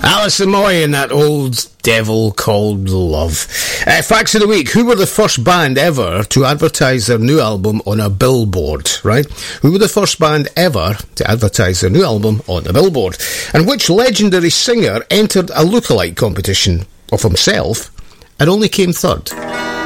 Alison Moy and that old devil called love. Facts of the week. Who were the first band ever to advertise their new album on a billboard, right? Who were the first band ever to advertise their new album on a billboard? And which legendary singer entered a lookalike competition of himself and only came third?